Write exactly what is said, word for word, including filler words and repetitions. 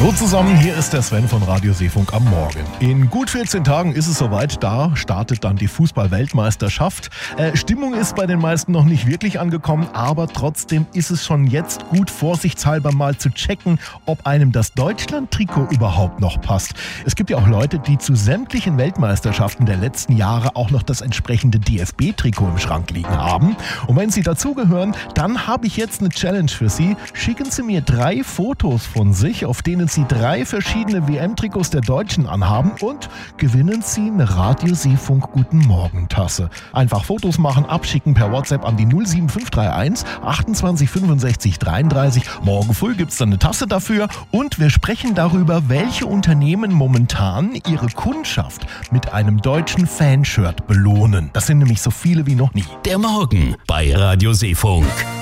Hallo zusammen, hier ist der Sven von Radio Seefunk am Morgen. In gut vierzehn Tagen ist es soweit, da startet dann die Fußball-Weltmeisterschaft. Äh, Stimmung ist bei den meisten noch nicht wirklich angekommen, aber trotzdem ist es schon jetzt gut, vorsichtshalber mal zu checken, ob einem das Deutschland-Trikot überhaupt noch passt. Es gibt ja auch Leute, die zu sämtlichen Weltmeisterschaften der letzten Jahre auch noch das entsprechende D F B-Trikot im Schrank liegen haben. Und wenn Sie dazugehören, dann habe ich jetzt eine Challenge für Sie. Schicken Sie mir drei Fotos von sich, auf denen Sie drei verschiedene W M-Trikots der Deutschen anhaben und gewinnen Sie eine Radio Seefunk Guten Morgen Tasse. Einfach Fotos machen, abschicken per WhatsApp an die null sieben fünf drei eins achtundzwanzig fünfundsechzig dreiunddreißig. Morgen früh gibt es dann eine Tasse dafür und wir sprechen darüber, welche Unternehmen momentan ihre Kundschaft mit einem deutschen Fanshirt belohnen. Das sind nämlich so viele wie noch nie. Der Morgen bei Radio Seefunk.